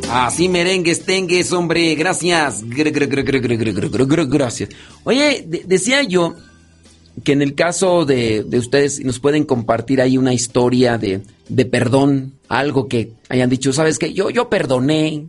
Así merengues, tengues, hombre, gracias. Gracias. Oye, decía yo que en el caso de ustedes nos pueden compartir ahí una historia de perdón, algo que hayan dicho, ¿sabes qué? Yo perdoné,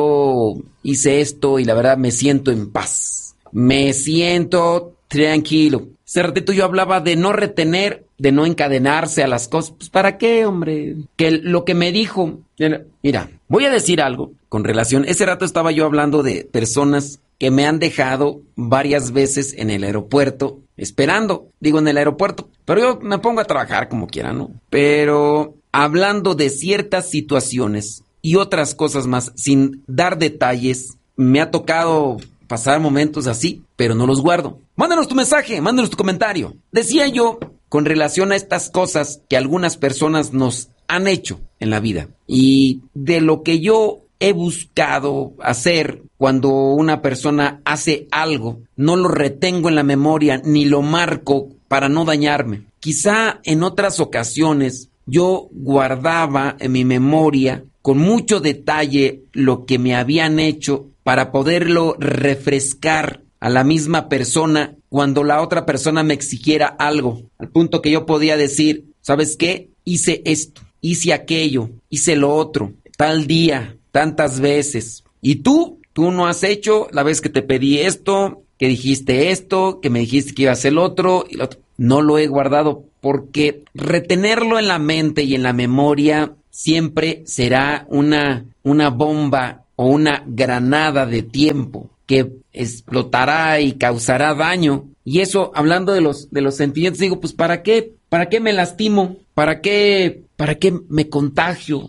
yo hice esto y la verdad me siento en paz. Me siento tranquilo. Hace ratito yo hablaba de no retener, de no encadenarse a las cosas. Pues ¿para qué, hombre? Que lo que me dijo... Mira, voy a decir algo con relación... Ese rato estaba yo hablando de personas que me han dejado varias veces en el aeropuerto, esperando, digo en el aeropuerto, pero yo me pongo a trabajar como quiera, ¿no? Pero hablando de ciertas situaciones y otras cosas más, sin dar detalles, me ha tocado pasar momentos así, pero no los guardo. Mándanos tu mensaje, mándanos tu comentario. Decía yo con relación a estas cosas que algunas personas nos han hecho en la vida y de lo que yo he buscado hacer cuando una persona hace algo, no lo retengo en la memoria ni lo marco para no dañarme. Quizá en otras ocasiones yo guardaba en mi memoria con mucho detalle lo que me habían hecho para poderlo refrescar a la misma persona cuando la otra persona me exigiera algo, al punto que yo podía decir, ¿sabes qué? Hice esto, hice aquello, hice lo otro, tal día, tantas veces. ¿Y tú? Tú no has hecho la vez que te pedí esto, que dijiste esto, que me dijiste que iba a hacer lo otro y lo otro. No lo he guardado porque retenerlo en la mente y en la memoria siempre será una bomba o una granada de tiempo que explotará y causará daño. Y eso, hablando de los sentimientos, digo, pues ¿para qué? ¿Para qué me lastimo? ¿Para qué me contagio?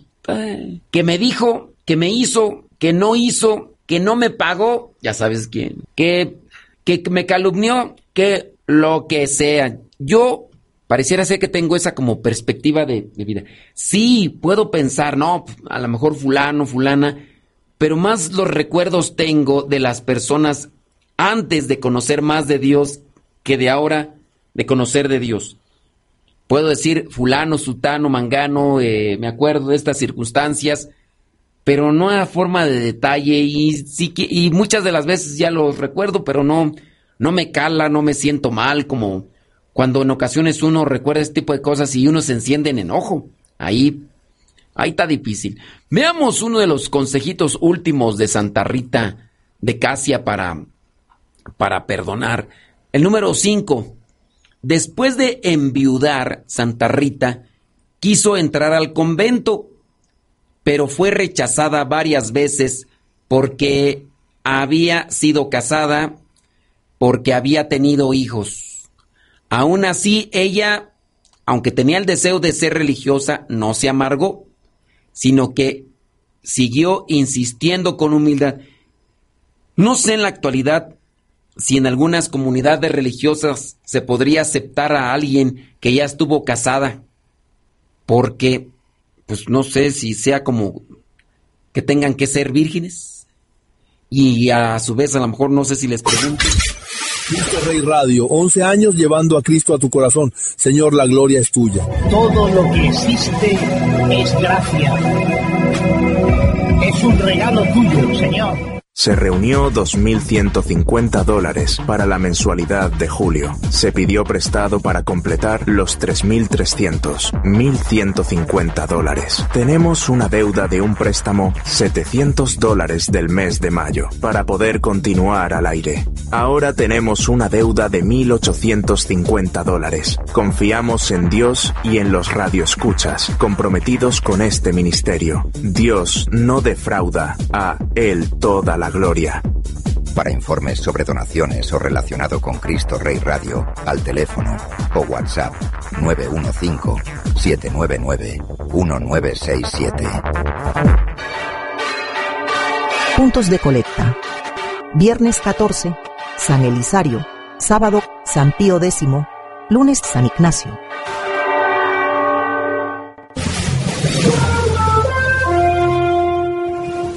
Que me dijo, que me hizo, que no hizo, que no me pagó, ya sabes quién, que me calumnió, que lo que sea. Yo pareciera ser que tengo esa como perspectiva de vida. Sí, puedo pensar, no, a lo mejor fulano, fulana, pero más los recuerdos tengo de las personas antes de conocer más de Dios que de ahora de conocer de Dios. Puedo decir fulano, sutano, mangano, me acuerdo de estas circunstancias, pero no a forma de detalle y muchas de las veces ya los recuerdo, pero no me cala, no me siento mal, como cuando en ocasiones uno recuerda este tipo de cosas y uno se enciende en enojo. Ahí está difícil. Veamos uno de los consejitos últimos de Santa Rita de Casia para perdonar. El número 5. Después de enviudar, Santa Rita quiso entrar al convento, pero fue rechazada varias veces porque había sido casada, porque había tenido hijos. Aún así, ella, aunque tenía el deseo de ser religiosa, no se amargó, sino que siguió insistiendo con humildad. No sé en la actualidad si en algunas comunidades religiosas se podría aceptar a alguien que ya estuvo casada, porque, pues no sé si sea como que tengan que ser vírgenes, y a su vez a lo mejor no sé si les pregunto. Cristo Rey Radio, 11 años llevando a Cristo a tu corazón. Señor, la gloria es tuya. Todo lo que existe es gracia. Es un regalo tuyo, Señor. Se reunió $2,150 para la mensualidad de julio. Se pidió prestado para completar los $3,300, $1,150. Tenemos una deuda de un préstamo $700 del mes de mayo para poder continuar al aire. Ahora tenemos una deuda de $1,850. Confiamos en Dios y en los radioescuchas comprometidos con este ministerio. Dios no defrauda, a Él toda la gloria. Para informes sobre donaciones o relacionado con Cristo Rey Radio, al teléfono o WhatsApp 915-799-1967. Puntos de colecta. Viernes 14, San Elisario. Sábado, San Pío X. Lunes, San Ignacio.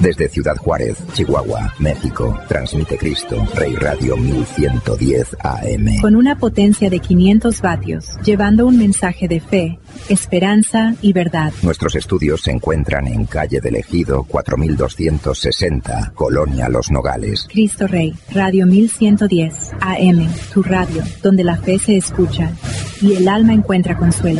Desde Ciudad Juárez, Chihuahua, México, transmite Cristo Rey Radio 1110 AM. Con una potencia de 500 vatios, llevando un mensaje de fe, esperanza y verdad. Nuestros estudios se encuentran en calle del Ejido 4260, Colonia Los Nogales. Cristo Rey, Radio 1110 AM, tu radio, donde la fe se escucha y el alma encuentra consuelo.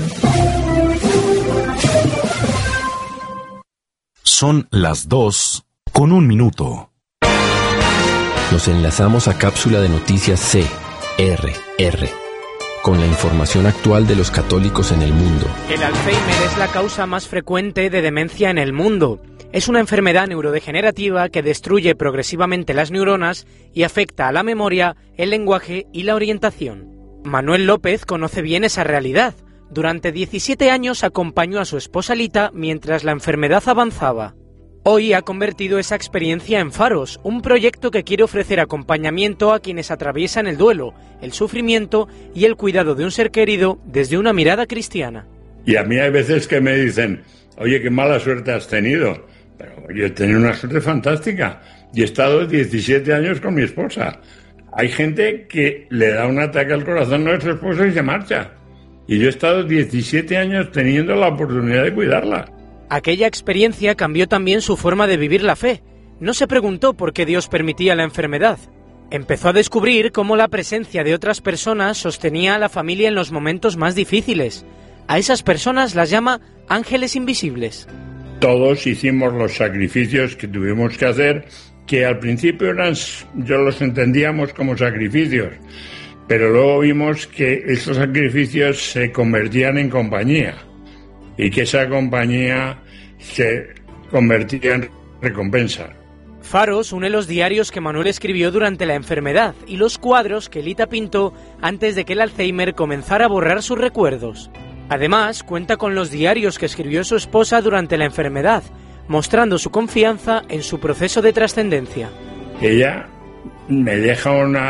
Son las 2:01. Nos enlazamos a cápsula de noticias CRR, con la información actual de los católicos en el mundo. El Alzheimer es la causa más frecuente de demencia en el mundo. Es una enfermedad neurodegenerativa que destruye progresivamente las neuronas y afecta a la memoria, el lenguaje y la orientación. Manuel López conoce bien esa realidad. Durante 17 años acompañó a su esposa Lita mientras la enfermedad avanzaba. Hoy ha convertido esa experiencia en Faros, un proyecto que quiere ofrecer acompañamiento a quienes atraviesan el duelo, el sufrimiento y el cuidado de un ser querido desde una mirada cristiana. Y a mí hay veces que me dicen, oye, qué mala suerte has tenido. Pero yo he tenido una suerte fantástica y he estado 17 años con mi esposa. Hay gente que le da un ataque al corazón a su esposa y se marcha. Y yo he estado 17 años teniendo la oportunidad de cuidarla. Aquella experiencia cambió también su forma de vivir la fe. No se preguntó por qué Dios permitía la enfermedad. Empezó a descubrir cómo la presencia de otras personas sostenía a la familia en los momentos más difíciles. A esas personas las llama ángeles invisibles. Todos hicimos los sacrificios que tuvimos que hacer, que al principio yo los entendíamos como sacrificios. Pero luego vimos que esos sacrificios se convertían en compañía y que esa compañía se convertía en recompensa. Faros une los diarios que Manuel escribió durante la enfermedad y los cuadros que Lita pintó antes de que el Alzheimer comenzara a borrar sus recuerdos. Además, cuenta con los diarios que escribió su esposa durante la enfermedad, mostrando su confianza en su proceso de trascendencia. Ella me deja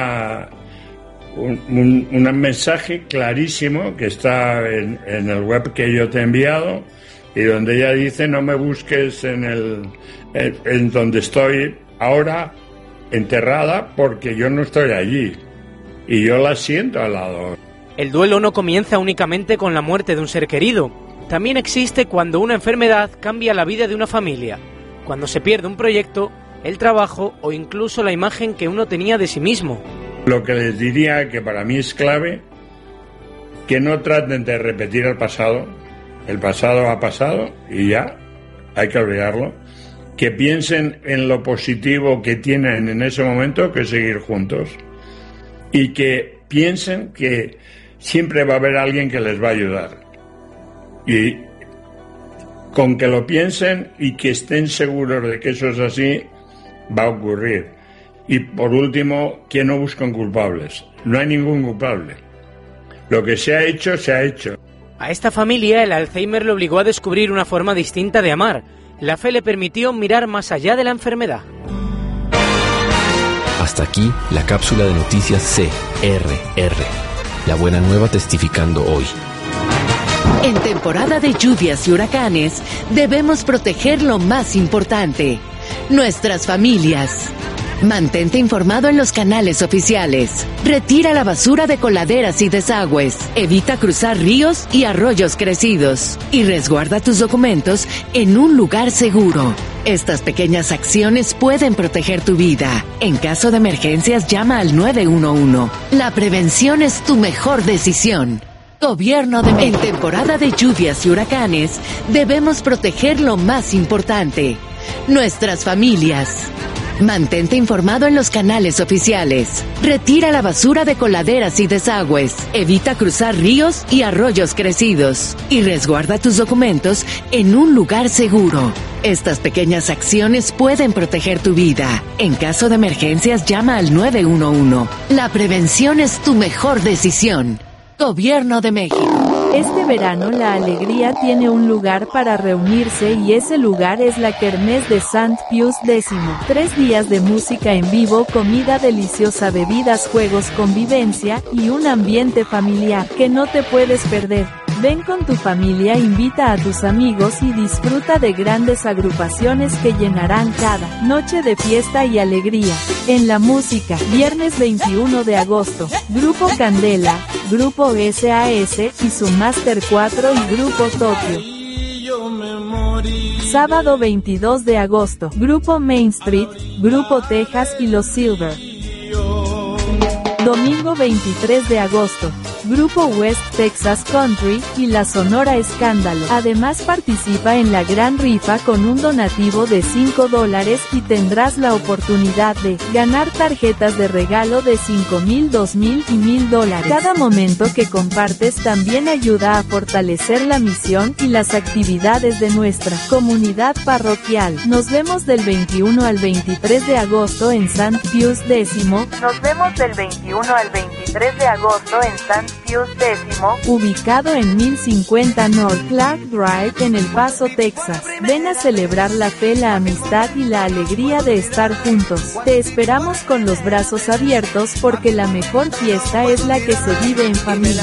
un mensaje clarísimo que está en el web que yo te he enviado y donde ella dice no me busques en donde estoy ahora enterrada porque yo no estoy allí y yo la siento al lado. El duelo no comienza únicamente con la muerte de un ser querido, también existe cuando una enfermedad cambia la vida de una familia, cuando se pierde un proyecto, el trabajo o incluso la imagen que uno tenía de sí mismo. Lo que les diría que para mí es clave, que no traten de repetir el pasado ha pasado y ya, hay que olvidarlo, que piensen en lo positivo que tienen en ese momento, que es seguir juntos, y que piensen que siempre va a haber alguien que les va a ayudar. Y con que lo piensen y que estén seguros de que eso es así, va a ocurrir. Y por último, que no busquen culpables. No hay ningún culpable. Lo que se ha hecho, se ha hecho. A esta familia el Alzheimer le obligó a descubrir una forma distinta de amar. La fe le permitió mirar más allá de la enfermedad. Hasta aquí la cápsula de noticias CRR. La buena nueva testificando hoy. En temporada de lluvias y huracanes, debemos proteger lo más importante, nuestras familias. Mantente informado en los canales oficiales. Retira la basura de coladeras y desagües. Evita cruzar ríos y arroyos crecidos. Y resguarda tus documentos en un lugar seguro. Estas pequeñas acciones pueden proteger tu vida. En caso de emergencias, llama al 911. La prevención es tu mejor decisión. Gobierno de México. En temporada de lluvias y huracanes, debemos proteger lo más importante, nuestras familias. Mantente informado en los canales oficiales. Retira la basura de coladeras y desagües. Evita cruzar ríos y arroyos crecidos. Y resguarda tus documentos en un lugar seguro. Estas pequeñas acciones pueden proteger tu vida. En caso de emergencias, llama al 911. La prevención es tu mejor decisión. Gobierno de México. Este verano la alegría tiene un lugar para reunirse y ese lugar es la Kermés de Sant Pius X. 3 días de música en vivo, comida deliciosa, bebidas, juegos, convivencia y un ambiente familiar que no te puedes perder. Ven con tu familia, invita a tus amigos y disfruta de grandes agrupaciones que llenarán cada noche de fiesta y alegría. En la música, viernes 21 de agosto, Grupo Candela, Grupo SAS y su Master 4 y Grupo Tokio. Sábado 22 de agosto, Grupo Main Street, Grupo Texas y los Silver. Domingo 23 de agosto, Grupo West Texas Country y la Sonora Escándalo. Además participa en la gran rifa con un donativo de $5 y tendrás la oportunidad de ganar tarjetas de regalo de $5,000, $2,000 y $1,000. Cada momento que compartes también ayuda a fortalecer la misión y las actividades de nuestra comunidad parroquial. Nos vemos del 21 al 23 de agosto en St. Pius X. Nos vemos del 21 al 23 de agosto en St. Pius X, ubicado en 1050 North Clark Drive en El Paso, Texas. Ven a celebrar la fe, la amistad y la alegría de estar juntos. Te esperamos con los brazos abiertos porque la mejor fiesta es la que se vive en familia.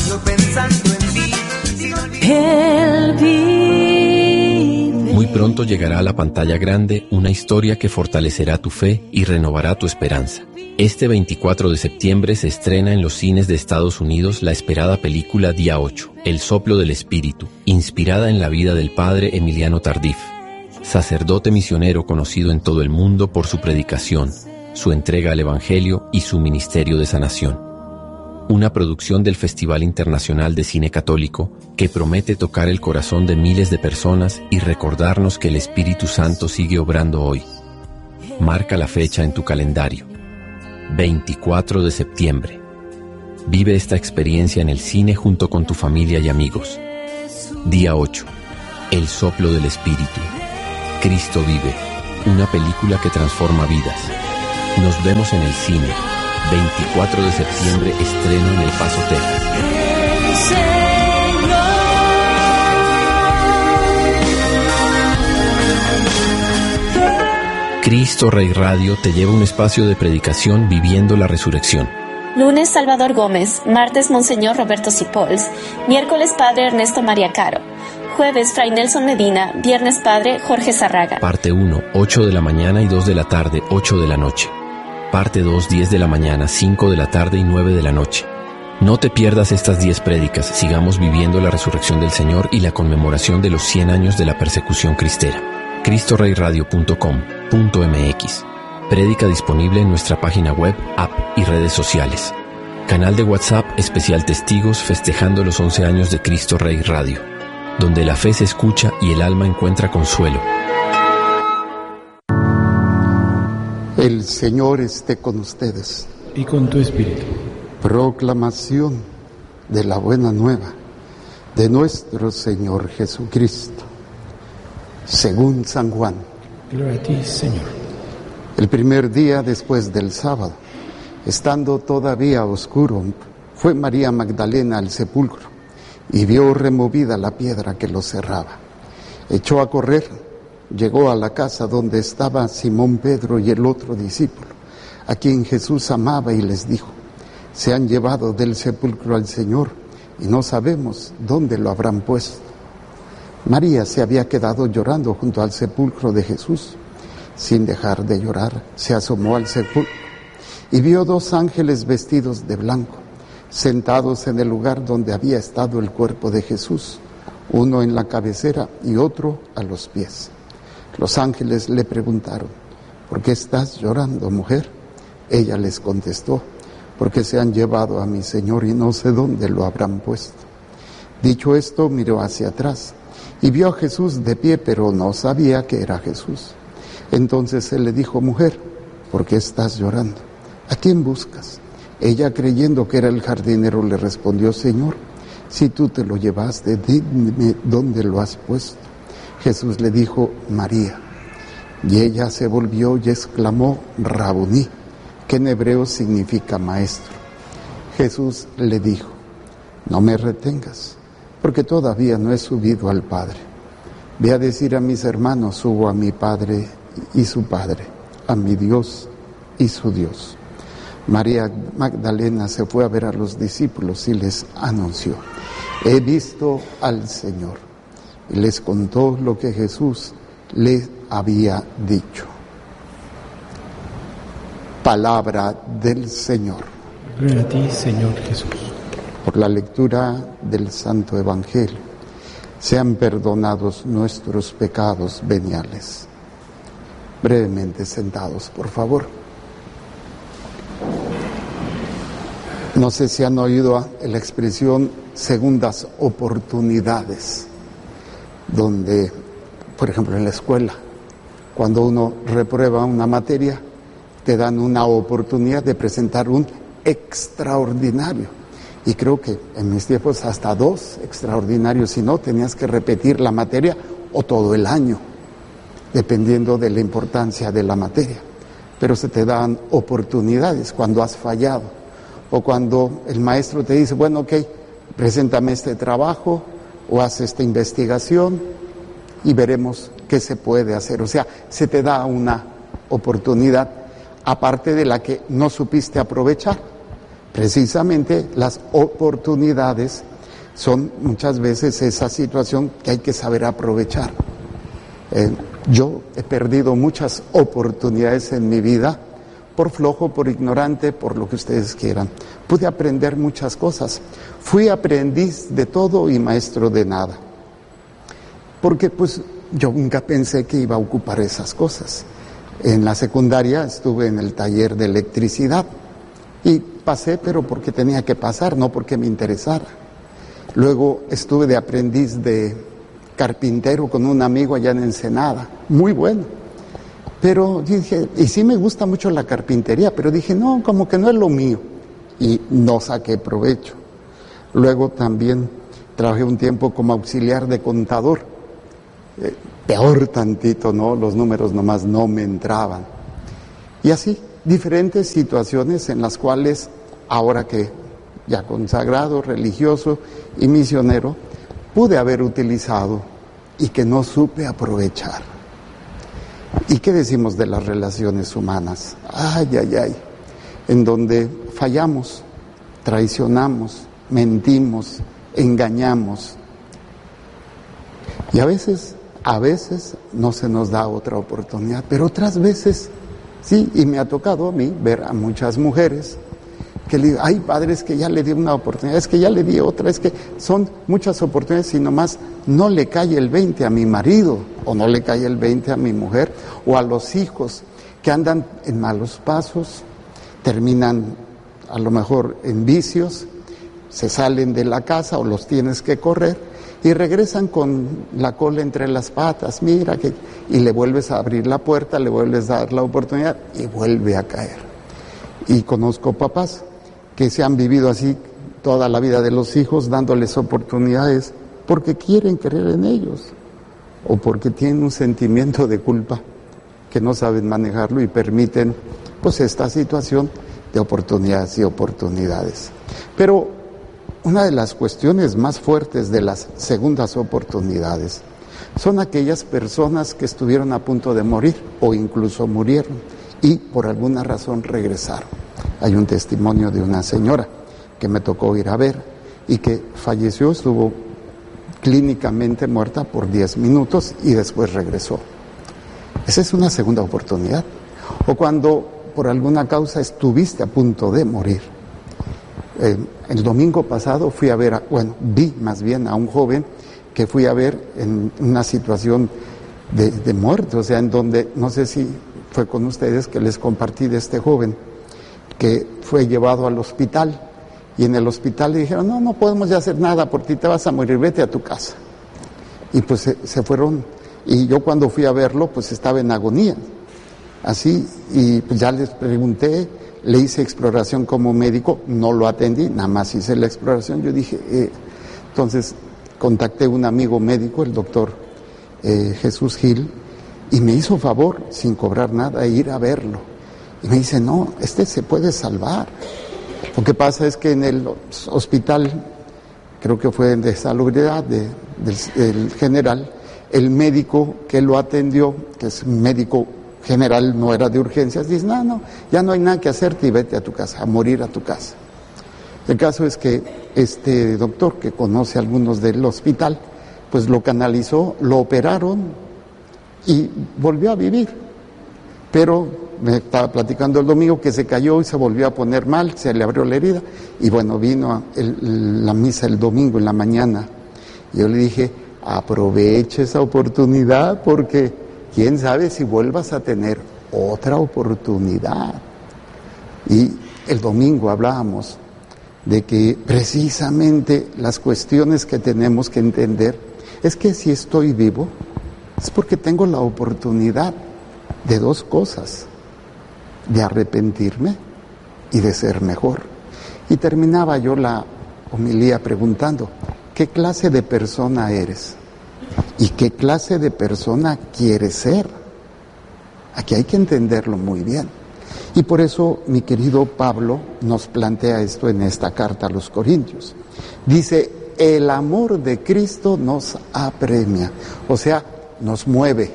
Muy pronto llegará a la pantalla grande una historia que fortalecerá tu fe y renovará tu esperanza. Este 24 de septiembre se estrena en los cines de Estados Unidos la esperada película Día 8, El soplo del espíritu, inspirada en la vida del padre Emiliano Tardif, sacerdote misionero conocido en todo el mundo por su predicación, su entrega al Evangelio y su ministerio de sanación. Una producción del Festival Internacional de Cine Católico que promete tocar el corazón de miles de personas y recordarnos que el Espíritu Santo sigue obrando hoy. Marca la fecha en tu calendario. 24 de septiembre. Vive esta experiencia en el cine junto con tu familia y amigos. Día 8. El soplo del Espíritu. Cristo vive. Una película que transforma vidas. Nos vemos en el cine. 24 de septiembre, estreno en El Paso, Texas. Cristo Rey Radio te lleva a un espacio de predicación viviendo la resurrección. Lunes, Salvador Gómez. Martes, Monseñor Roberto Sipols. Miércoles, Padre Ernesto María Caro. Jueves, Fray Nelson Medina. Viernes, Padre Jorge Zarraga. Parte 1, 8 de la mañana y 2 de la tarde, 8 de la noche. Parte 2, 10 de la mañana, 5 de la tarde y 9 de la noche. No te pierdas estas 10 prédicas. Sigamos viviendo la resurrección del Señor y la conmemoración de los 100 años de la persecución cristera. CristoReyRadio.com.mx. Prédica disponible en nuestra página web, app y redes sociales. Canal de WhatsApp especial Testigos festejando los 11 años de Cristo Rey Radio, donde la fe se escucha y el alma encuentra consuelo. El Señor esté con ustedes. Y con tu espíritu. Proclamación de la buena nueva de nuestro Señor Jesucristo, según San Juan. Gloria a ti, Señor. El primer día después del sábado, estando todavía oscuro, fue María Magdalena al sepulcro y vio removida la piedra que lo cerraba. Echó a correr, llegó a la casa donde estaba Simón Pedro y el otro discípulo, a quien Jesús amaba, y les dijo: se han llevado del sepulcro al Señor y no sabemos dónde lo habrán puesto. María se había quedado llorando junto al sepulcro de Jesús. Sin dejar de llorar, se asomó al sepulcro y vio 2 ángeles vestidos de blanco, sentados en el lugar donde había estado el cuerpo de Jesús, uno en la cabecera y otro a los pies. Los ángeles le preguntaron: ¿por qué estás llorando, mujer? Ella les contestó: porque se han llevado a mi Señor y no sé dónde lo habrán puesto. Dicho esto, miró hacia atrás y vio a Jesús de pie, pero no sabía que era Jesús. Entonces él le dijo: mujer, ¿por qué estás llorando? ¿A quién buscas? Ella, creyendo que era el jardinero, le respondió: Señor, si tú te lo llevaste, dime dónde lo has puesto. Jesús le dijo: María. Y ella se volvió y exclamó: Rabuní, que en hebreo significa maestro. Jesús le dijo: no me retengas, porque todavía no he subido al Padre. Ve a decir a mis hermanos: subo a mi Padre y su Padre, a mi Dios y su Dios. María Magdalena se fue a ver a los discípulos y les anunció: he visto al Señor. Y les contó lo que Jesús les había dicho. Palabra del Señor. Gloria a ti, Señor Jesús. Por la lectura del Santo Evangelio, sean perdonados nuestros pecados veniales. Brevemente sentados, por favor. No sé si han oído la expresión segundas oportunidades, donde, por ejemplo, en la escuela, cuando uno reprueba una materia, te dan una oportunidad de presentar un extraordinario. Y creo que en mis tiempos hasta 2 extraordinarios, si no, tenías que repetir la materia o todo el año, dependiendo de la importancia de la materia. Pero se te dan oportunidades cuando has fallado, o cuando el maestro te dice, bueno, ok, preséntame este trabajo, o haz esta investigación, y veremos qué se puede hacer. O sea, se te da una oportunidad, aparte de la que no supiste aprovechar. Precisamente las oportunidades son muchas veces esa situación que hay que saber aprovechar. Yo he perdido muchas oportunidades en mi vida, por flojo, por ignorante, por lo que ustedes quieran. Pude aprender muchas cosas. Fui aprendiz de todo y maestro de nada. Porque pues yo nunca pensé que iba a ocupar esas cosas. En la secundaria estuve en el taller de electricidad y pasé, pero porque tenía que pasar, no porque me interesara. Luego estuve de aprendiz de carpintero con un amigo allá en Ensenada, muy bueno. Pero dije, y sí me gusta mucho la carpintería, pero dije, no, como que no es lo mío. Y no saqué provecho. Luego también trabajé un tiempo como auxiliar de contador. Peor tantito, ¿no? Los números nomás no me entraban. Y así, diferentes situaciones en las cuales, ahora que ya consagrado, religioso y misionero, pude haber utilizado y que no supe aprovechar. ¿Y qué decimos de las relaciones humanas? Ay, ay, ay, en donde fallamos, traicionamos, mentimos, engañamos. Y a veces no se nos da otra oportunidad, pero otras veces sí, y me ha tocado a mí ver a muchas mujeres que le digo, ay, padre, es que ya le di una oportunidad, es que ya le di otra, es que son muchas oportunidades y nomás no le cae el 20 a mi marido, o no le cae el 20 a mi mujer, o a los hijos que andan en malos pasos, terminan a lo mejor en vicios, se salen de la casa o los tienes que correr y regresan con la cola entre las patas, mira que, y le vuelves a abrir la puerta, le vuelves a dar la oportunidad y vuelve a caer. Y conozco papás que se han vivido así toda la vida de los hijos, dándoles oportunidades porque quieren creer en ellos o porque tienen un sentimiento de culpa que no saben manejarlo y permiten pues esta situación de oportunidades y oportunidades. Pero una de las cuestiones más fuertes de las segundas oportunidades son aquellas personas que estuvieron a punto de morir o incluso murieron y por alguna razón regresaron. Hay un testimonio de una señora que me tocó ir a ver y que falleció, estuvo clínicamente muerta por 10 minutos y después regresó. Esa es una segunda oportunidad. O cuando por alguna causa estuviste a punto de morir. El domingo pasado vi más bien a un joven que fui a ver en una situación de muerte, o sea, en donde, no sé si fue con ustedes que les compartí de este joven que fue llevado al hospital y en el hospital le dijeron, no podemos ya hacer nada por ti, te vas a morir, vete a tu casa. Y pues se fueron, y yo cuando fui a verlo pues estaba en agonía, así, y pues ya les pregunté, le hice exploración como médico, no lo atendí, nada más hice la exploración, yo dije, entonces contacté a un amigo médico, el doctor Jesús Gil, y me hizo favor, sin cobrar nada, ir a verlo. Y me dice, no, se puede salvar. Lo que pasa es que en el hospital, creo que fue de salubridad del general, el médico que lo atendió, que es un médico general no era de urgencias, dice, no, ya no hay nada que hacerte y vete a tu casa, a morir a tu casa. El caso es que este doctor, que conoce a algunos del hospital, pues lo canalizó, lo operaron y volvió a vivir. Pero me estaba platicando el domingo que se cayó y se volvió a poner mal, se le abrió la herida. Y bueno, vino la misa el domingo en la mañana. Y yo le dije, aproveche esa oportunidad porque quién sabe si vuelvas a tener otra oportunidad. Y el domingo hablábamos de que precisamente las cuestiones que tenemos que entender es que si estoy vivo es porque tengo la oportunidad de dos cosas, de arrepentirme y de ser mejor. Y terminaba yo la homilía preguntando, ¿qué clase de persona eres? ¿Y qué clase de persona quieres ser? Aquí hay que entenderlo muy bien. Y por eso mi querido Pablo nos plantea esto en esta carta a los Corintios. Dice, el amor de Cristo nos apremia, o sea, nos mueve.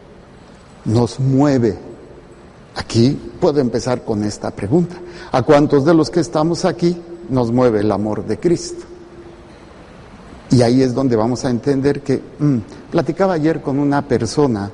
Aquí puedo empezar con esta pregunta. ¿A cuántos de los que estamos aquí nos mueve el amor de Cristo? Y ahí es donde vamos a entender que, platicaba ayer con una persona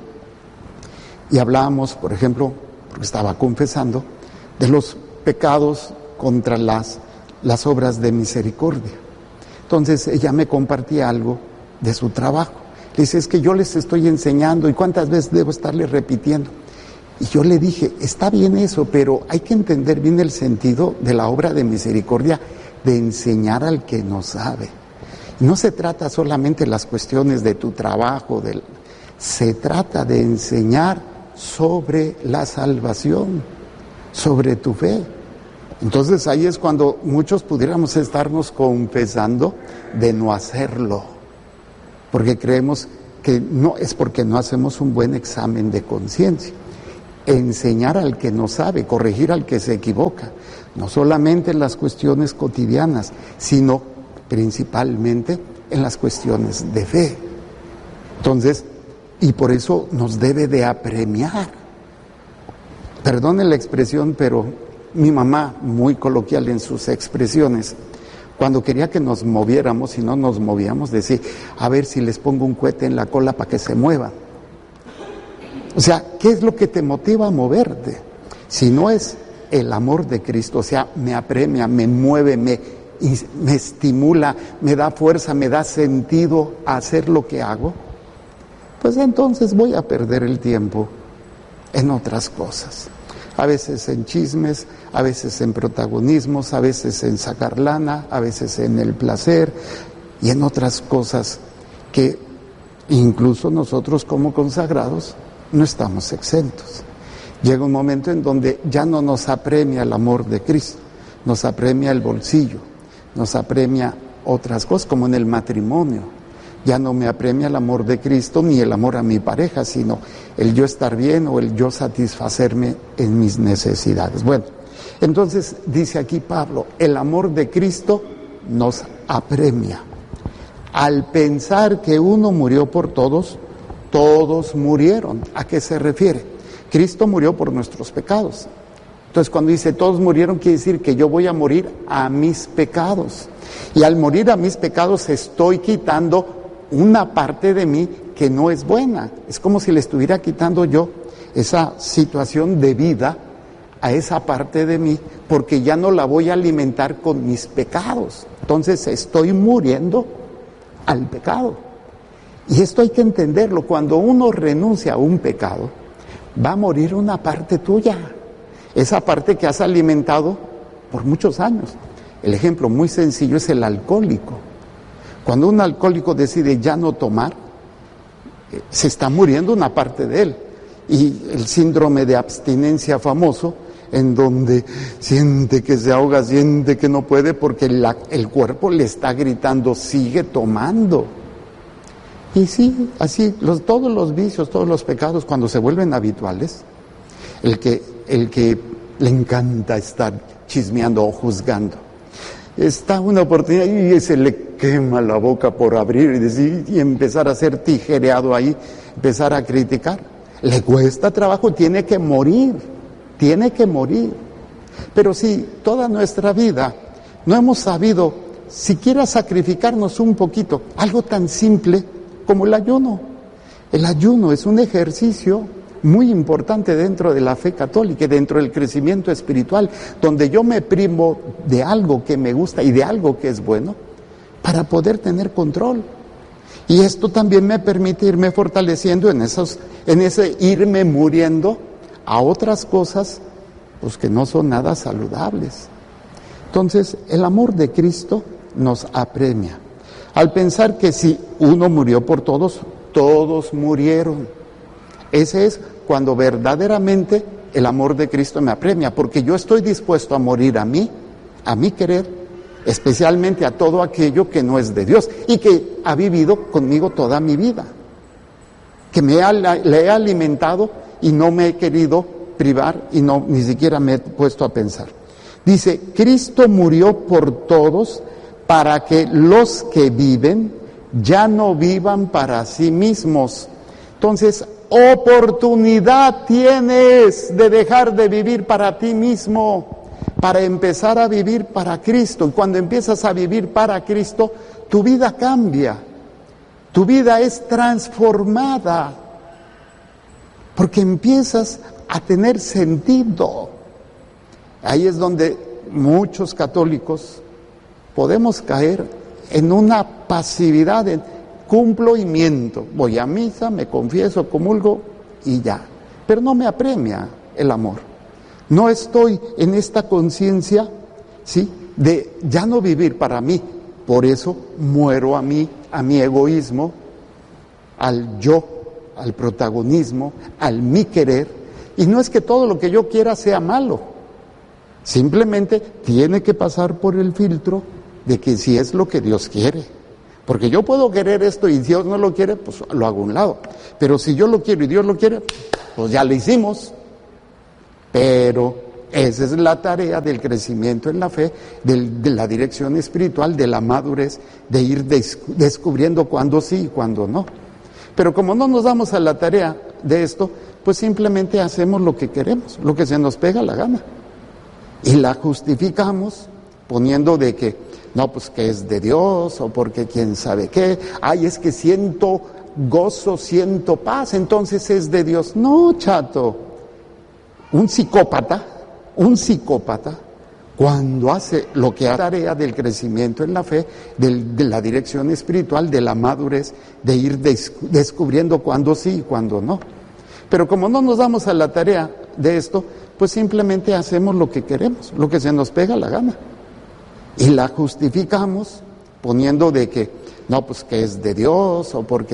y hablábamos, por ejemplo, porque estaba confesando, de los pecados contra las obras de misericordia. Entonces ella me compartía algo de su trabajo. Le dice, es que yo les estoy enseñando y cuántas veces debo estarles repitiendo. Y yo le dije, está bien eso, pero hay que entender bien el sentido de la obra de misericordia, de enseñar al que no sabe. No se trata solamente de las cuestiones de tu trabajo, se trata de enseñar sobre la salvación, sobre tu fe. Entonces ahí es cuando muchos pudiéramos estarnos confesando de no hacerlo, porque creemos que no es porque no hacemos un buen examen de conciencia. Enseñar al que no sabe, corregir al que se equivoca, no solamente en las cuestiones cotidianas, sino principalmente en las cuestiones de fe. Entonces, y por eso nos debe de apremiar. Perdonen la expresión, pero mi mamá, muy coloquial en sus expresiones, cuando quería que nos moviéramos y no nos movíamos, decía, a ver si les pongo un cohete en la cola para que se muevan. O sea, ¿qué es lo que te motiva a moverte? Si no es el amor de Cristo, o sea, me apremia, me mueve, me estimula, me da fuerza, me da sentido a hacer lo que hago, pues entonces voy a perder el tiempo en otras cosas. A veces en chismes, a veces en protagonismos, a veces en sacar lana, a veces en el placer y en otras cosas que incluso nosotros como consagrados no estamos exentos. Llega un momento en donde ya no nos apremia el amor de Cristo, nos apremia el bolsillo, nos apremia otras cosas, como en el matrimonio. Ya no me apremia el amor de Cristo ni el amor a mi pareja, sino el yo estar bien o el yo satisfacerme en mis necesidades. Bueno, entonces dice aquí Pablo, el amor de Cristo nos apremia. Al pensar que uno murió por todos, todos murieron. ¿A qué se refiere? Cristo murió por nuestros pecados. Entonces cuando dice todos murieron, quiere decir que yo voy a morir a mis pecados. Y al morir a mis pecados estoy quitando una parte de mí que no es buena. Es como si le estuviera quitando yo esa situación de vida a esa parte de mí, porque ya no la voy a alimentar con mis pecados. Entonces estoy muriendo al pecado. Y esto hay que entenderlo. Cuando uno renuncia a un pecado, va a morir una parte tuya, esa parte que has alimentado por muchos años. El ejemplo muy sencillo es el alcohólico. Cuando un alcohólico decide ya no tomar, se está muriendo una parte de él. Y el síndrome de abstinencia famoso, en donde siente que se ahoga, siente que no puede, porque el cuerpo le está gritando, sigue tomando. Y sí, así, todos los vicios, todos los pecados, cuando se vuelven habituales, el que le encanta estar chismeando o juzgando, está una oportunidad y se le quema la boca por abrir y decir y empezar a ser tijereado ahí, empezar a criticar. le cuesta trabajo, tiene que morir. Pero si toda nuestra vida no hemos sabido siquiera sacrificarnos un poquito, algo tan simple como el ayuno. El ayuno es un ejercicio muy importante dentro de la fe católica y dentro del crecimiento espiritual, donde yo me privo de algo que me gusta y de algo que es bueno para poder tener control. Y esto también me permite irme fortaleciendo en ese irme muriendo a otras cosas pues que no son nada saludables. Entonces, el amor de Cristo nos apremia. Al pensar que si uno murió por todos, todos murieron. Ese es cuando verdaderamente el amor de Cristo me apremia, porque yo estoy dispuesto a morir a mí querer, especialmente a todo aquello que no es de Dios y que ha vivido conmigo toda mi vida, que le he alimentado y no me he querido privar y ni siquiera me he puesto a pensar. Dice, Cristo murió por todos para que los que viven ya no vivan para sí mismos. Entonces, oportunidad tienes de dejar de vivir para ti mismo, para empezar a vivir para Cristo. Y cuando empiezas a vivir para Cristo, tu vida cambia, tu vida es transformada, porque empiezas a tener sentido. Ahí es donde muchos católicos podemos caer en una pasividad, en cumplo y miento, voy a misa, me confieso, comulgo y ya, pero no me apremia el amor. No estoy en esta conciencia, ¿sí?, de ya no vivir para mí, por eso muero a mi egoísmo, al yo, al protagonismo, al mi querer, y no es que todo lo que yo quiera sea malo, simplemente tiene que pasar por el filtro de que si es lo que Dios quiere. Porque yo puedo querer esto y Dios no lo quiere, pues lo hago a un lado. Pero si yo lo quiero y Dios lo quiere, pues ya lo hicimos. Pero esa es la tarea del crecimiento en la fe, de la dirección espiritual, de la madurez, de ir descubriendo cuándo sí y cuándo no. Pero como no nos damos a la tarea de esto, pues simplemente hacemos lo que queremos, lo que se nos pega la gana. Y la justificamos poniendo de que, no, pues que es de Dios, o porque quién sabe qué, ay, es que siento gozo, siento paz, entonces es de Dios. No, chato, un psicópata, cuando hace lo que hace tarea del crecimiento en la fe, de la dirección espiritual, de la madurez, de ir descubriendo cuándo sí y cuándo no. Pero como no nos damos a la tarea de esto, pues simplemente hacemos lo que queremos, lo que se nos pega la gana. Y la justificamos poniendo de que, no, pues que es de Dios, o porque